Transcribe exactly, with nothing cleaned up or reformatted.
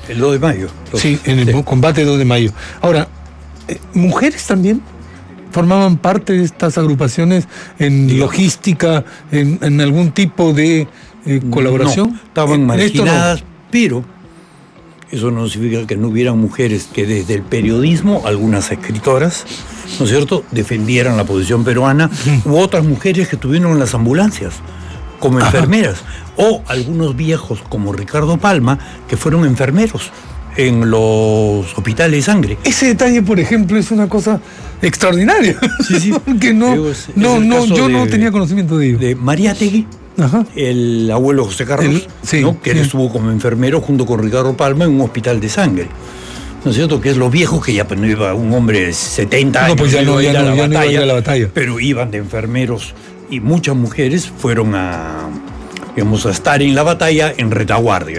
El dos de mayo. Los, sí, en el sí. combate dos de mayo. Ahora, eh, ¿mujeres también formaban parte de estas agrupaciones en sí. logística, en, en algún tipo de eh, colaboración? No, estaban en, marginadas, en no. pero eso no significa que no hubieran mujeres que desde el periodismo, algunas escritoras, ¿no es cierto?, defendieran la posición peruana, uh-huh. u otras mujeres que estuvieron en las ambulancias, como enfermeras, Ajá. o algunos viejos como Ricardo Palma, que fueron enfermeros en los hospitales de sangre. Ese detalle, por ejemplo, es una cosa extraordinaria. Sí, sí. que no, es, es no, no, yo de, no tenía conocimiento de ello. De Mariátegui, Ajá. el abuelo José Carlos, el, sí, ¿no? que sí. él estuvo como enfermero junto con Ricardo Palma en un hospital de sangre. ¿No es cierto? Que es los viejos, que ya pues, no iba un hombre de setenta años, no, pues ya no, ya no, ya no iba a ir a la batalla, pero iban de enfermeros y muchas mujeres fueron a, digamos, a estar en la batalla en retaguardia.